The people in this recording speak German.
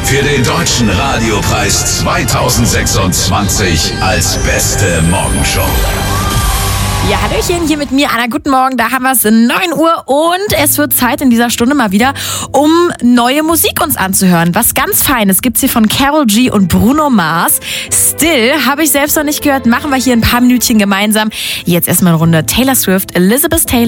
für den Deutschen Radiopreis 2026 als beste Morgenshow. Ja, Hallöchen, hier mit mir, Anna. Guten Morgen, da haben wir es 9 Uhr und es wird Zeit in dieser Stunde mal wieder, um neue Musik uns anzuhören. Was ganz Feines gibt's hier von Karol G und Bruno Mars. Still, habe ich selbst noch nicht gehört, machen wir hier ein paar Minütchen gemeinsam. Jetzt erstmal eine Runde Taylor Swift, Elizabeth Taylor.